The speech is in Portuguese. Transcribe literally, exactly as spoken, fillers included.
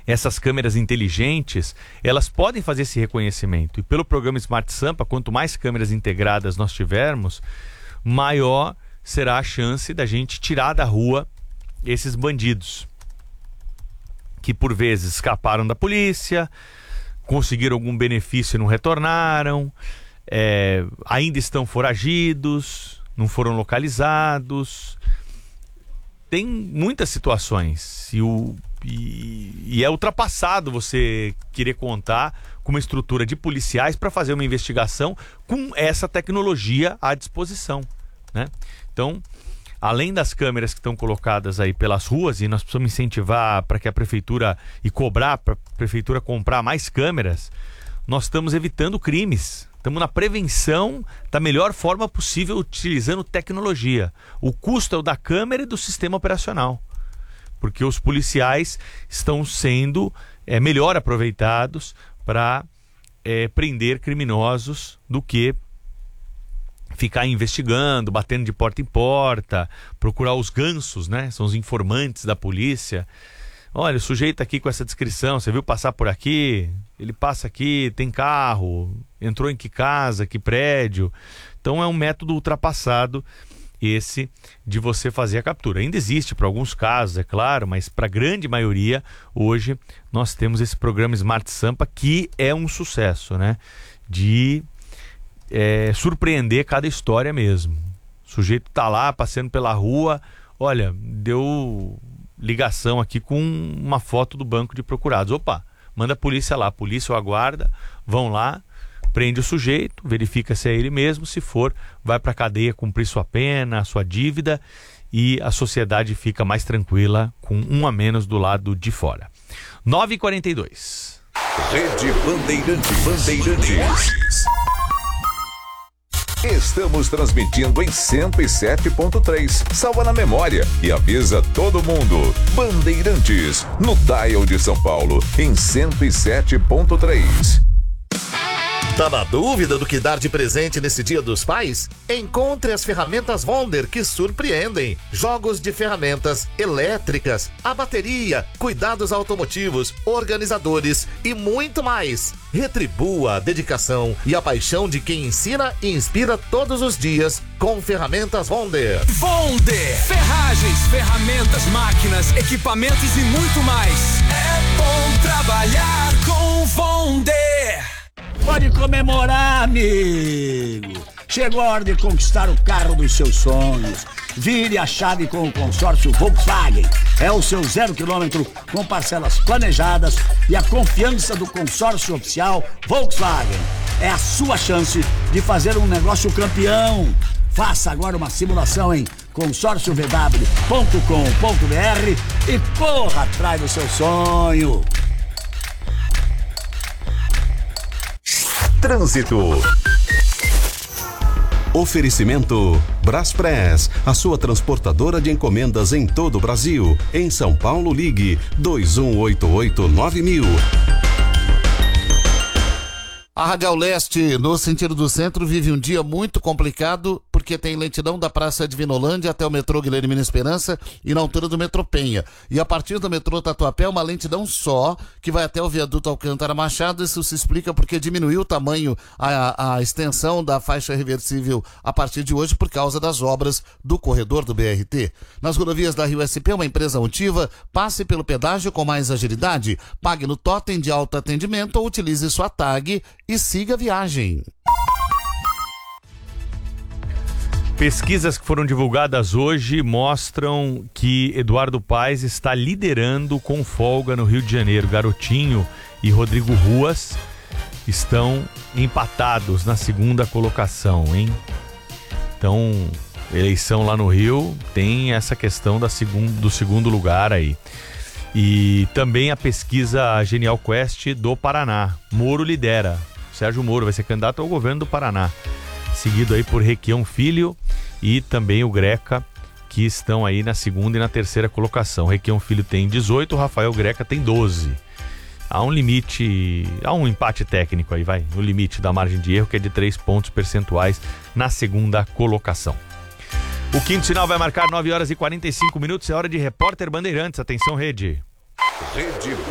essas câmeras inteligentes, elas podem fazer esse reconhecimento. E pelo programa Smart Sampa, quanto mais câmeras integradas nós tivermos, maior será a chance da gente tirar da rua esses bandidos que por vezes escaparam da polícia, conseguiram algum benefício e não retornaram, é, ainda estão foragidos, não foram localizados. Tem muitas situações e, o, e, e é ultrapassado você querer contar com uma estrutura de policiais para fazer uma investigação com essa tecnologia à disposição, né? Então, além das câmeras que estão colocadas aí pelas ruas, e nós precisamos incentivar para que a prefeitura e cobrar para a prefeitura comprar mais câmeras, nós estamos evitando crimes. Estamos na prevenção da melhor forma possível, utilizando tecnologia. O custo é o da câmera e do sistema operacional, porque os policiais estão sendo é, melhor aproveitados para é, prender criminosos do que ficar investigando, batendo de porta em porta, procurar os gansos, né? São os informantes da polícia. Olha, o sujeito aqui com essa descrição, você viu passar por aqui? Ele passa aqui, tem carro, entrou em que casa, que prédio. Então é um método ultrapassado esse de você fazer a captura. Ainda existe para alguns casos, é claro, mas para a grande maioria, hoje, nós temos esse programa Smart Sampa, que é um sucesso, né? De é, surpreender cada história mesmo. O sujeito tá lá, passeando pela rua, olha, deu ligação aqui com uma foto do banco de procurados. Opa, manda a polícia lá, a polícia ou a guarda, vão lá, prende o sujeito, verifica se é ele mesmo, se for, vai para a cadeia cumprir sua pena, sua dívida, e a sociedade fica mais tranquila com um a menos do lado de fora. nove e quarenta e dois. Rede Bandeirantes. Bandeirantes. Estamos transmitindo em cento e sete ponto três. Salva na memória e avisa todo mundo. Bandeirantes, no dial de São Paulo, em cento e sete ponto três. Tá na dúvida do que dar de presente nesse Dia dos Pais? Encontre as ferramentas Wonder que surpreendem. Jogos de ferramentas elétricas, a bateria, cuidados automotivos, organizadores e muito mais. Retribua a dedicação e a paixão de quem ensina e inspira todos os dias com ferramentas Wonder. Wonder! Ferragens, ferramentas, máquinas, equipamentos e muito mais. É bom trabalhar com Wonder! Pode comemorar, amigo! Chegou a hora de conquistar o carro dos seus sonhos. Vire a chave com o consórcio Volkswagen. É o seu zero quilômetro com parcelas planejadas e a confiança do consórcio oficial Volkswagen. É a sua chance de fazer um negócio campeão. Faça agora uma simulação em consórcio v w ponto com ponto b r e corra atrás do seu sonho. Trânsito. Oferecimento Braspress, a sua transportadora de encomendas em todo o Brasil. Em São Paulo, ligue dois um oito oito nove mil. A Radial Leste, no sentido do centro, vive um dia muito complicado porque tem lentidão da Praça Divinolândia até o metrô Guilherme Esperança e na altura do metrô Penha. E a partir do metrô Tatuapé, uma lentidão só, que vai até o viaduto Alcântara Machado. Isso se explica porque diminuiu o tamanho, a, a extensão da faixa reversível a partir de hoje por causa das obras do corredor do B R T. Nas rodovias da Rio S P, uma empresa Motiva, passe pelo pedágio com mais agilidade, pague no totem de alto atendimento ou utilize sua tag e siga a viagem. Pesquisas que foram divulgadas hoje mostram que Eduardo Paes está liderando com folga no Rio de Janeiro. Garotinho e Rodrigo Ruas estão empatados na segunda colocação, hein? Então, eleição lá no Rio tem essa questão da segun, do segundo lugar aí. E também a pesquisa Genial Quest do Paraná. Moro lidera. Sérgio Moro vai ser candidato ao governo do Paraná, seguido aí por Requião Filho e também o Greca, que estão aí na segunda e na terceira colocação. Requião Filho tem dezoito, Rafael Greca tem doze. Há um limite, há um empate técnico aí, vai, no limite da margem de erro, que é de três pontos percentuais na segunda colocação. O quinto sinal vai marcar nove horas e quarenta e cinco minutos, é hora de Repórter Bandeirantes. Atenção, rede. Rede